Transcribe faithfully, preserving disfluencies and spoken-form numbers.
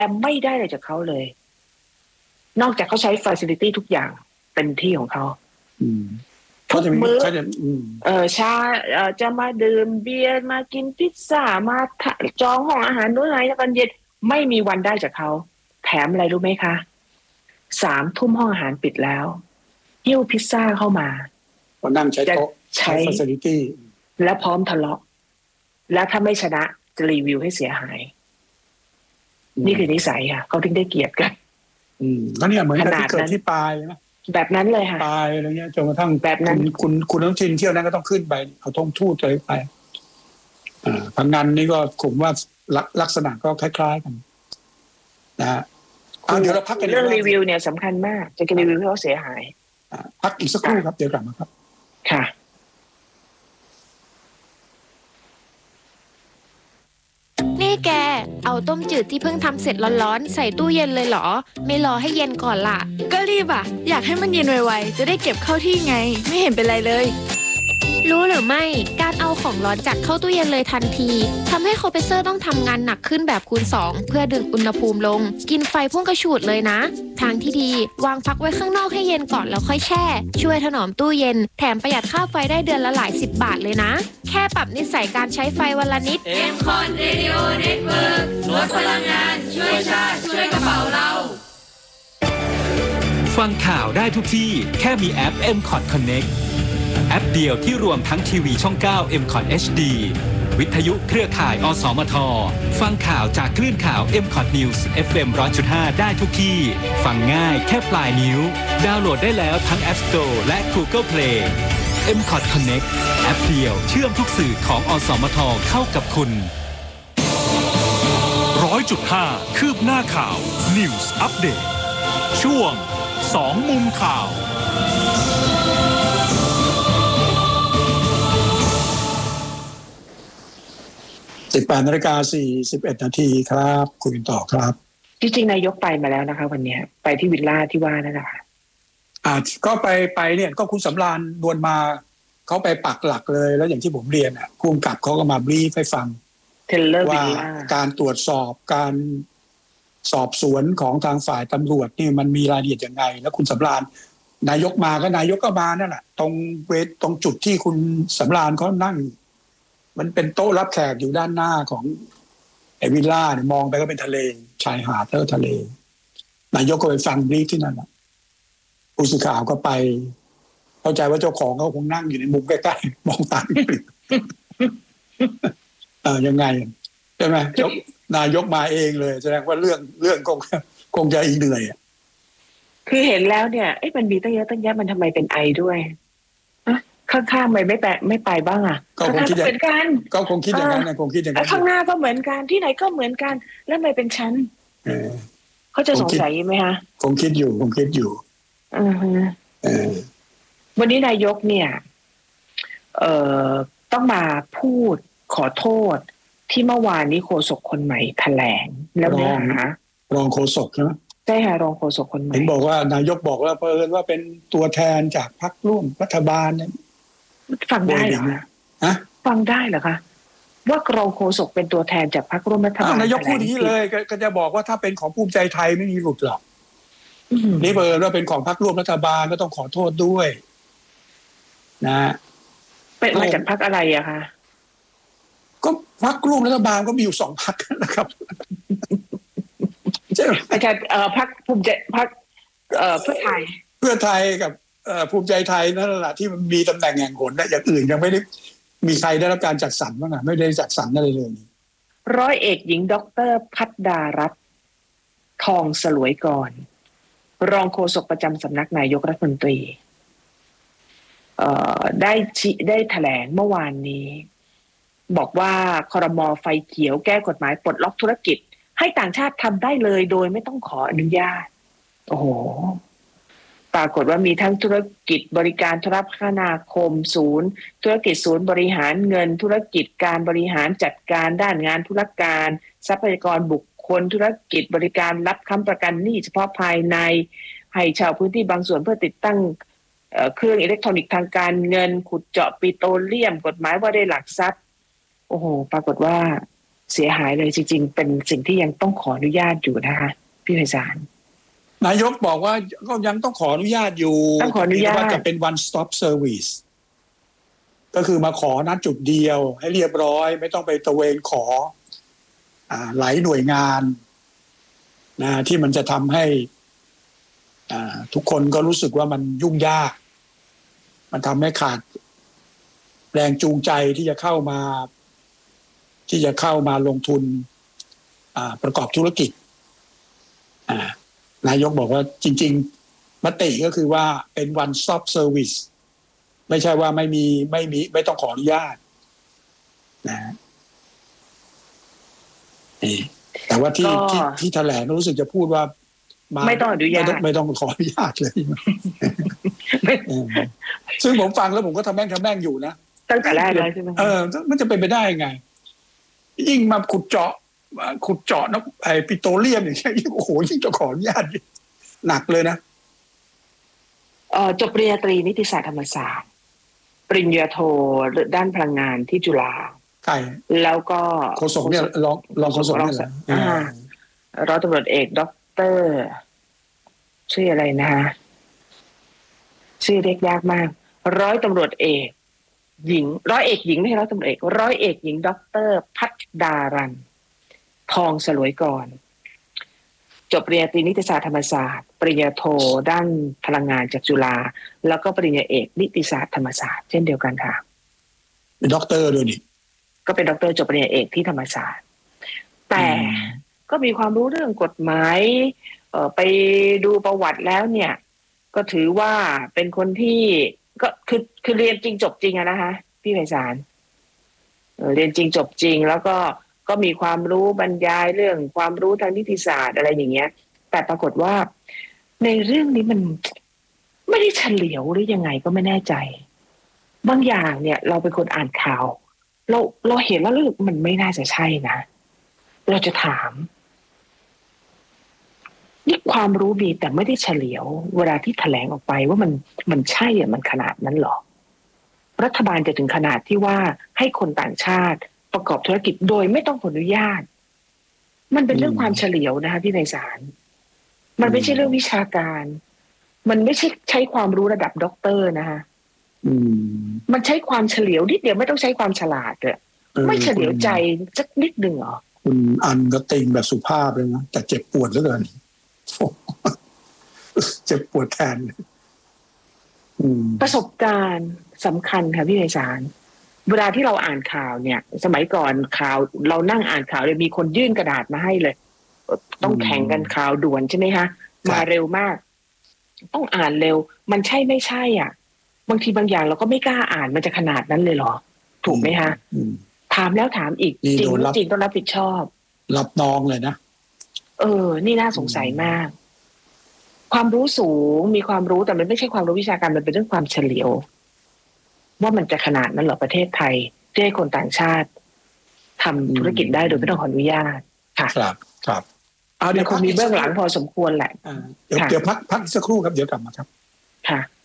ไม่ได้อะไรจากเขาเลยนอกจากเขาใช้ facility ทุกอย่างเต็มที่ของเขาทุกมื้อเออชาเออจะมาดื่มเบียร์มากินพิซซ่ามาจองห้องอาหารนู้นไหนตอนเย็นไม่มีวันได้จากเขาแถมอะไรรู้ไหมคะสามทุ่มห้องอาหารปิดแล้วหิ้วพิซซ่าเข้ามาก็นั่งใช้โต๊ะใช้ facility แล้วพร้อมทะเลาะแล้วถ้าไม่ชนะจะรีวิวให้เสียหายนี่คือนิสัยค่ะเขาถึงได้เกลียดกันอืมแล้วเนี่ยเหมือนกับที่เกิดที่ปลายนะแบบนั้นเลยค่ะปลายอะไรเงี้ยจนกระทั่งแบบนั้นคุณคุณต้องชินเที่ยวนั้นก็ต้องขึ้นไปเอาธงทูตเลยไปอ่าพังงานนี่ก็ผมว่าลักษณะก็คล้ายๆกันนะฮะเดี๋ยวเราพักกันเรื่องรีวิวเนี่ยสำคัญมากจะรีวิวให้เขาเสียหายพักอีกสักครู่ครับเดี๋ยวกลับมาครับค่ะนี่แกเอาต้มจืดที่เพิ่งทำเสร็จร้อนๆใส่ตู้เย็นเลยเหรอไม่รอให้เย็นก่อนล่ะก็รีบอ่ะอยากให้มันเย็นไวๆจะได้เก็บเข้าที่ไงไม่เห็นเป็นไรเลยรู้หรือไม่การเอาของร้อนจัดเข้าตู้เย็นเลยทันทีทำให้คอมเพรสเซอร์ต้องทำงานหนักขึ้นแบบคูณสองเพื่อดึงอุณหภูมิลงกินไฟพุ่งกระฉูดเลยนะทางที่ดีวางพักไว้ข้างนอกให้เย็นก่อนแล้วค่อยแช่ช่วยถนอมตู้เย็นแถมประหยัดค่าไฟได้เดือนละหลายสิบบาทเลยนะแค่ปรับนิสัยการใช้ไฟวันละนิดเอ็ม คอท Radio Network ลดพลังงานช่วยชาติช่วยกระเป๋าเราฟังข่าวได้ทุกที่แค่มีแอป เอ็ม คอท Connectแอปเดียวที่รวมทั้งทีวีช่อง เก้า เอ็ม คอท เอช ดี วิทยุเครือข่าย อสมท ฟังข่าวจากคลื่นข่าว เอ็ม คอท News เอฟ เอ็ม หนึ่งร้อยจุดห้า ได้ทุกที่ฟังง่ายแค่ปลายนิ้วดาวน์โหลดได้แล้วทั้ง App Store และ Google Play เอ็ม คอท Connect แอปเดียวเชื่อมทุกสื่อของอสมทเข้ากับคุณหนึ่งร้อยจุดห้า คืบหน้าข่าว News Update ช่วงสองมุมข่าวสิบแปดนาฬิกาสี่สิบเอ็ดนาทีครับคุยกันต่อครับจริงๆนายกไปมาแล้วนะคะวันนี้ไปที่วิลล่าที่ว่านั่นนะคะอ่าก็ไปไปเนี่ยก็คุณสำราญนวลมาเขาไปปักหลักเลยแล้วอย่างที่ผมเรียนอ่ะผู้กำกับเขาก็มาบรีฟให้ฟังว่าการตรวจสอบการสอบสวนของทางฝ่ายตำรวจนี่มันมีรายละเอียดยังไงแล้วคุณสำราญนายกมาก็นายกก็มานั่นแหละตรงเวทตรงจุดที่คุณสำราญเขานั่งมันเป็นโต๊ะรับแขกอยู่ด้านหน้าของไอ้วิลล่าเนี่ยมองไปก็เป็นทะเลชายหาดแล้วทะเลนายกก็ไปฟังบรีฟที่นั่นแหละผู้สื่อข่าวก็ไปเข้าใจว่าเจ้าของเขาคงนั่งอยู่ในมุมใกล้ๆมองตาปริบเออยังไงใช่ไหมนายกมาเองเลยแสดงว่าเรื่องเรื่องคงคงจะอีกเหนื่อยอ่ะคือเห็นแล้วเนี่ยเอ๊ะมันมีตั้งเยอะตั้งแยะมันทำไมเป็นไอด้วยข้างๆไม่ไม่ไปไม่ไปบ้างอ่ะก็คงคิดอย่างนั้นก็คงคิดอย่างนั้นนะคงคิดอย่างนั้นข้างหน้าก็เหมือนกันที่ไหนก็เหมือนกันแล้วไม่เป็นชั้นเขาจะสงสัยไหมคะคงคิดอยู่คงคิดอยู่อือฮึวันนี้นายกเนี่ยเอ่อต้องมาพูดขอโทษที่เมื่อวานนี้โฆษกคนใหม่แถลงแล้วเนื้อหารองโฆษกใช่ไหมใช่ค่ะรองโฆษกคนใหม่เห็นบอกว่านายกบอกว่าเพิ่นว่าเป็นตัวแทนจากพรรคร่วมรัฐบาลเนี่ยฟังได้เหรอฮะฟังได้เหรอคะว่ารองโฆษกเป็นตัวแทนจากพรรคร่วมรัฐบาลนายกพูดอย่างนี้เลยก็จะบอกว่าถ้าเป็นของภูมิใจไทยไม่มีหลุดหรอกนี่เพิ่นว่าเป็นของพรรคร่วมรัฐบาลก็ต้องขอโทษด้วยนะเป็นมาจากพรรคอะไรอะคะก็พรรคร่วมรัฐบาลก็มีอยู่สองพรรคนะครับใช่ไหมอาจารย์เอ่อพรรคภูมิใจพรรคเอ่อเพื่อไทยเพื่อไทยกับเอ่อภูมิใจไทยนั่นแหละที่มันมีตำแหน่งแห่งหนนะอย่างอื่นยังไม่ได้มีใครได้รับการจัดสรรบ้างอ่ะไม่ได้จัดสรรอะไรเลยร้อยเอกหญิงด็อกเตอร์ภัทรดารัตน์ทองสลวยกรรองโฆษกประจำสำนักนายกรัฐมนตรีเอ่อได้ชี้ได้แถลงเมื่อวานนี้บอกว่าครม.ไฟเขียวแก้กฎหมายปลดล็อกธุรกิจให้ต่างชาติทำได้เลยโดยไม่ต้องขออนุญาตโอ้โหปรากฏว่ามีทั้งธุรกิจบริการโทรคมนาคมศูนย์ธุรกิจศูนย์บริหารเงินธุรกิจการบริหารจัดการด้านงานธุรการทรัพยากรบุคคลธุรกิจบริการรับค้ำประกันหนี้เฉพาะภายในให้เช่าพื้นที่บางส่วนเพื่อติดตั้งเครื่องอิเล็กทรอนิกส์ทางการเงินขุดเจาะปิโตรเลียมกฎหมายว่าได้หลักทรัพย์โอ้โหปรากฏว่าเสียหายเลยจริงๆเป็นสิ่งที่ยังต้องขออนุญาตอยู่นะคะพี่ไพศาลนายกบอกว่าก็ยังต้องขออนุญาตอยู่ต้องขออนุญาตว่าจะเป็น one stop service ก็คือมาขอนัดจุดเดียวให้เรียบร้อยไม่ต้องไปตะเวนขออ่าหลายหน่วยงานนะที่มันจะทำให้อ่าทุกคนก็รู้สึกว่ามันยุ่งยากมันทำให้ขาดแรงจูงใจที่จะเข้ามาที่จะเข้ามาลงทุนอ่าประกอบธุรกิจอ่านายกบอกว่าจริงๆมติก็คือว่าเป็น one stop service ไม่ใช่ว่าไม่มีไม่มีไม่ต้องขออนุญาตนะแต่ว่าที่ที่ที่แถลงรู้สึกจะพูดว่าไม่ต้องอนุญาตไม่ต้องขออนุญาตเลยซึ่งผมฟังแล้วผมก็ทำแม่งทำแม่งอยู่นะตั้งแต่แรกเลยใช่ไหมเออมันจะเป็นไปได้ยังไงยิ่งมาขุดเจาะขุดเจาะนะไอ้ปิโตรเลียมอย่างเงี้ยโอ้โหยิ่งจะขออนุญาตหนักเลยนะเอ่อจบปริญญาตรีนิติศาสตร์ธรรมศาสตร์ปริญญาโทด้านพลังงานที่จุฬาใช่แล้วก็โฆษกเนี่ยรองรองโฆษกเนี่ยแหละร้อยตำรวจเอกด็อกเตอร์ชื่ออะไรนะฮะชื่อเรียกยากมากร้อยตำรวจเอกหญิงร้อยเอกหญิงไม่ใช่ร้อยตำรวจเอกร้อยเอกหญิงด็อกเตอร์พัฒดารันทองสลวยก่อนจบปริญญาตรีนิติศาสตร์ธรรมศาสตร์ปริญญาโทด้านพลังงานจากจุฬาแล้วก็ปริญญาเอกนิติศาสตร์ธรรมศาสตร์เช่นเดียวกันค่ะเป็นด็อกเตอร์ด้วยนี่ก็เป็นด็อกเตอร์จบปริญญาเอกที่ธรรมศาสตร์แต่ก็มีความรู้เรื่องกฎหมายเอ่อไปดูประวัติแล้วเนี่ยก็ถือว่าเป็นคนที่ก็คือคือเรียนจริงจบจริงอะนะคะพี่ไพศาลเรียนจริงจบจริงแล้วก็ก็มีความรู้บรรยายเรื่องความรู้ทางนิติศาสตร์อะไรอย่างเงี้ยแต่ปรากฏว่าในเรื่องนี้มันไม่ได้เฉลียวหรือยังไงก็ไม่แน่ใจบางอย่างเนี่ยเราเป็นคนอ่านข่าวเราเราเห็นแล้วรู้สึกมันไม่น่าจะใช่นะเราจะถามนี่ความรู้มีแต่ไม่ได้เฉลียวเวลาที่แถลงออกไปว่ามันมันใช่อะมันขนาดนั้นหรอรัฐบาลจะถึงขนาดที่ว่าให้คนต่างชาติประกอบธุรกิจโดยไม่ต้องขออนุญาตมันเป็นเรื่องความเฉลียวนะคะพี่ไพศาลมันไม่ใช่เรื่องวิชาการมันไม่ใช่ใช้ความรู้ระดับด็อกเตอร์นะคะมันใช้ความเฉลียวนิดเดียวไม่ต้องใช้ความฉลาดเลยไม่เฉลียวใจสักนิดหนึ่งหรอคุณอันก็ติงแบบสุภาพเลยนะแต่เจ็บปวดเหลือเกินเจ็บปวดแทนประสบการณ์สำคัญค่ะพี่ไพศาลเวลาที่เราอ่านข่าวเนี่ยสมัยก่อนข่าวเรานั่งอ่านข่าวเลยมีคนยื่นกระดาษมาให้เลยต้องแข่งกันข่าวด่วนใช่ไหมคะมาเร็วมากต้องอ่านเร็วมันใช่ไม่ใช่อ่ะบางทีบางอย่างเราก็ไม่กล้าอ่านมันจะขนาดนั้นเลยเหรอถูกไหมคะถามแล้วถามอีกจริงไม่จริงต้องรับผิดชอบรับน้องเลยนะเออนี่น่าสงสัยมากความรู้สูงมีความรู้แต่มันไม่ใช่ความรู้วิชาการมันเป็นเรื่องความเฉลียวว่ามันจะขนาดนั้นเหรอประเทศไทยที่ให้คนต่างชาติทำธุรกิจได้โดยไม่ต้องขออนุญาตค่ะครับครับเอาเดี๋ยวคงมีเบื้องหลังพอสมควรแหละเดี๋ยวเดี๋ยวพักพักสักครู่ครับเดี๋ยวกลับมาครับค่ะ